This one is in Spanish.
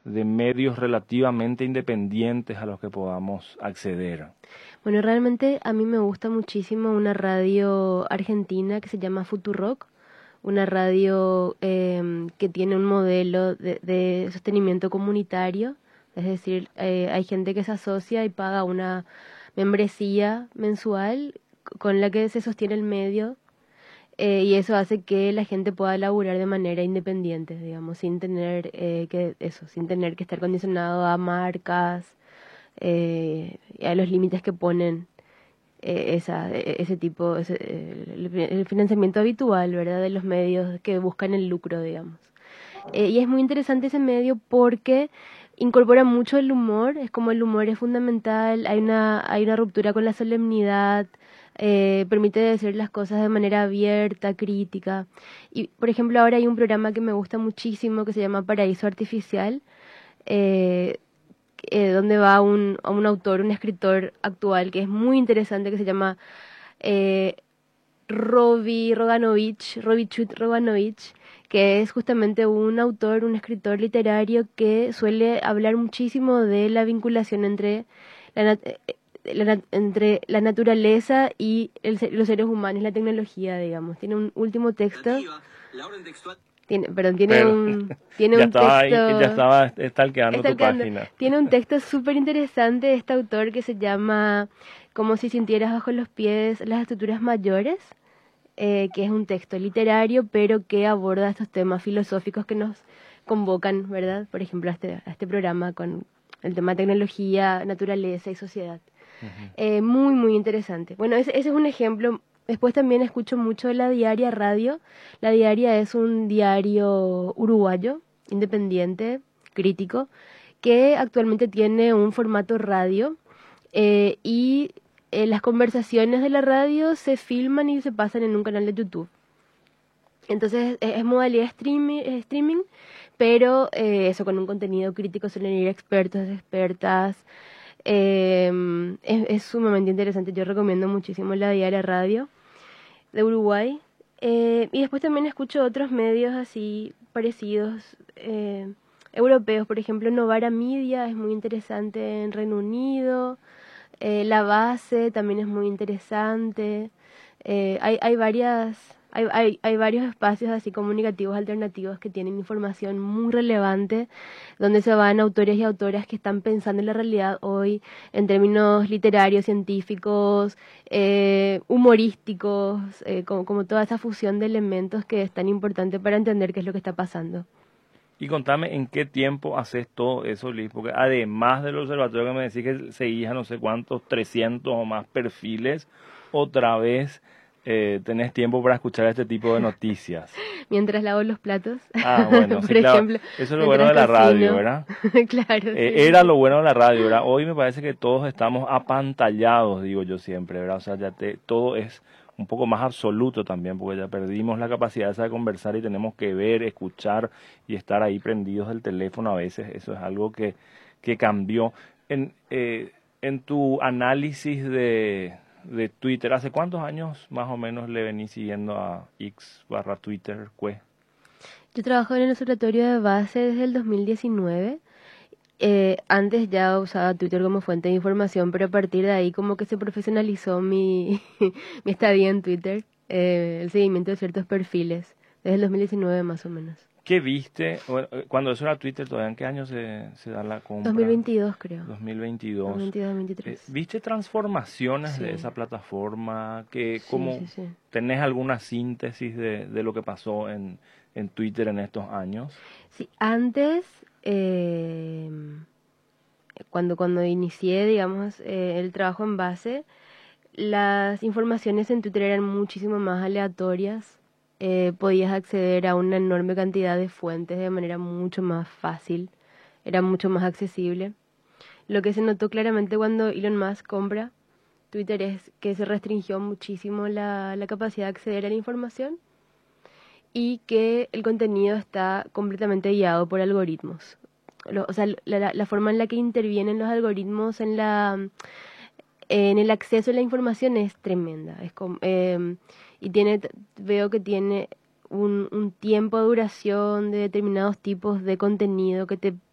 de medios relativamente independientes a los que podamos acceder? Bueno, realmente a mí me gusta muchísimo una radio argentina que se llama Futurock, una radio que tiene un modelo de sostenimiento comunitario, es decir, hay gente que se asocia y paga una membresía mensual con la que se sostiene el medio, y eso hace que la gente pueda laburar de manera independiente, digamos, sin tener sin tener que estar condicionado a marcas y a los límites que ponen ese tipo, el financiamiento habitual, ¿verdad? De los medios que buscan el lucro, digamos. Y es muy interesante ese medio porque incorpora mucho el humor, es como el humor es fundamental, hay una ruptura con la solemnidad, permite decir las cosas de manera abierta, crítica. Y, por ejemplo, ahora hay un programa que me gusta muchísimo que se llama Paraíso Artificial, eh, donde va a un autor, un escritor actual que es muy interesante, que se llama eh, Robichut Roganovich, que es justamente un autor, un escritor literario que suele hablar muchísimo de la vinculación entre entre la naturaleza y los seres humanos, la tecnología, digamos. Tiene un último texto. Pero Tiene un ya texto. estaba stalkeando tu Stalkeando. página. Tiene un texto súper interesante de este autor que se llama Como si sintieras bajo los pies las estructuras mayores, que es un texto literario, pero que aborda estos temas filosóficos que nos convocan, ¿verdad? Por ejemplo, a este programa con el tema de tecnología, naturaleza y sociedad. Ujú. Muy interesante. Bueno, ese es un ejemplo. Después también escucho mucho La Diaria Radio. La Diaria es un diario uruguayo, independiente, crítico, que actualmente tiene un formato radio, y las conversaciones de la radio se filman y se pasan en un canal de YouTube. Entonces es modalidad streaming, pero eso con un contenido crítico, suelen ir expertos, expertas. Es sumamente interesante, yo recomiendo muchísimo La Diaria Radio de Uruguay. Y después también escucho otros medios así parecidos, europeos, por ejemplo Novara Media es muy interesante en Reino Unido, La Base también es muy interesante. Hay hay varios espacios así comunicativos alternativos que tienen información muy relevante, donde se van autores y autoras que están pensando en la realidad hoy en términos literarios, científicos, humorísticos, como toda esa fusión de elementos que es tan importante para entender qué es lo que está pasando. Y contame en qué tiempo haces todo eso, Liz, porque además del observatorio que me decís que seguís a no sé cuántos, 300 o más perfiles, otra vez tenés tiempo para escuchar este tipo de noticias. Mientras lavo los platos, Ah, bueno, sí, por claro, ejemplo, eso es lo bueno mientras de la radio, cocino. ¿verdad? Claro, Era sí. lo bueno de la radio, ¿verdad? Hoy me parece que todos estamos apantallados, digo yo siempre, ¿verdad? O sea, todo es un poco más absoluto también, porque ya perdimos la capacidad esa de conversar y tenemos que ver, escuchar y estar ahí prendidos del teléfono a veces. Eso es algo que cambió. En tu análisis de Twitter, ¿hace cuántos años más o menos le venís siguiendo a X/Twitter, Cue? Yo trabajo en el observatorio de base desde el 2019. Antes ya usaba Twitter como fuente de información, pero a partir de ahí como que se profesionalizó mi estadía en Twitter, el seguimiento de ciertos perfiles, desde el 2019 más o menos. ¿Qué viste? Bueno, cuando eso era Twitter, ¿todavía en qué año se da la compra? 2022 creo, 2022. 2022-2023. ¿Viste transformaciones de Sí, esa plataforma? sí, ¿Cómo sí. tenés alguna síntesis de lo que pasó en Twitter en estos años? Sí, antes, cuando inicié, digamos, el trabajo en base, las informaciones en Twitter eran muchísimo más aleatorias. Podías acceder a una enorme cantidad de fuentes de manera mucho más fácil, era mucho más accesible. Lo que se notó claramente cuando Elon Musk compra Twitter es que se restringió muchísimo la capacidad de acceder a la información y que el contenido está completamente guiado por algoritmos. O sea, la forma en la que intervienen los algoritmos en el acceso a la información es tremenda. Y veo que tiene un tiempo de duración de determinados tipos de contenido que te